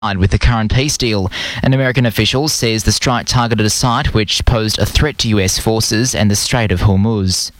with the current peace deal. An American official says the strike targeted a site which posed a threat to US forces and the Strait of Hormuz.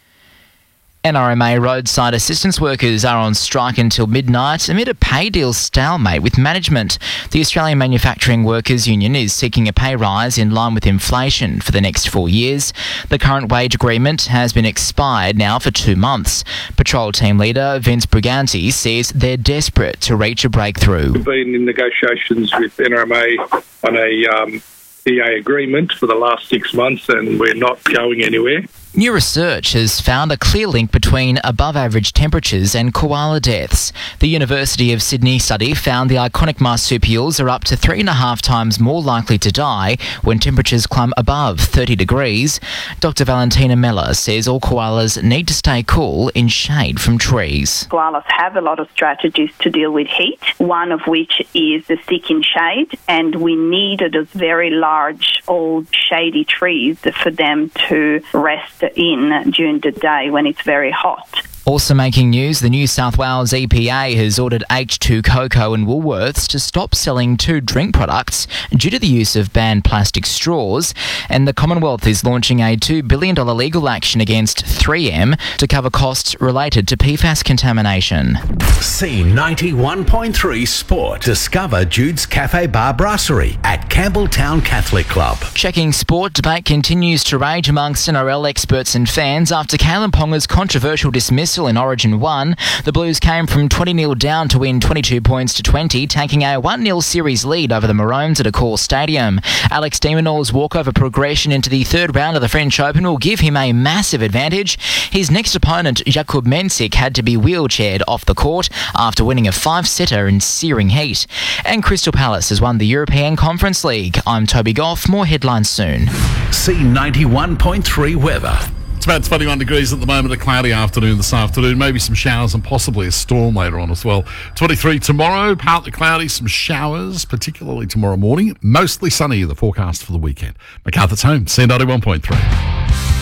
NRMA roadside assistance workers are on strike until midnight amid a pay deal stalemate with management. The Australian Manufacturing Workers Union is seeking a pay rise in line with inflation for the next 4 years. The current wage agreement has been expired now for 2 months. Patrol team leader Vince Briganti says they're desperate to reach a breakthrough. We've been in negotiations with NRMA on a EA agreement for the last 6 months and we're not going anywhere. New research has found a clear link between above-average temperatures and koala deaths. The University of Sydney study found the iconic marsupials are up to 3.5 times more likely to die when temperatures climb above 30 degrees. Dr. Valentina Meller says all koalas need to stay cool in shade from trees. Koalas have a lot of strategies to deal with heat, one of which is the stick in shade, and we need those very large, old, shady trees for them to rest in during the day when it's very hot. Also making news, the New South Wales EPA has ordered H2 Cocoa and Woolworths to stop selling 2 drink products due to the use of banned plastic straws, and the Commonwealth is launching a $2 billion legal action against 3M to cover costs related to PFAS contamination. C91.3 Sport. Discover Jude's Cafe Bar Brasserie at Campbelltown Catholic Club. Checking sport, debate continues to rage amongst NRL experts and fans after Kalen Ponga's controversial dismissal in Origin 1. The Blues came from 20-0 down to win 22 points to 20, taking a 1-0 series lead over the Maroons at Accor Stadium. Alex de Minaur's walkover progression into the third round of the French Open will give him a massive advantage. His next opponent, Jakub Mensik, had to be wheelchaired off the court after winning a 5-setter in searing heat. And Crystal Palace has won the European Conference League. I'm Toby Goff. More headlines soon. C91.3 weather. It's about 21 degrees at the moment, a cloudy afternoon this afternoon, maybe some showers and possibly a storm later on as well. 23 tomorrow, partly cloudy, some showers, particularly tomorrow morning. Mostly sunny, the forecast for the weekend. MacArthur's Home, C91.3.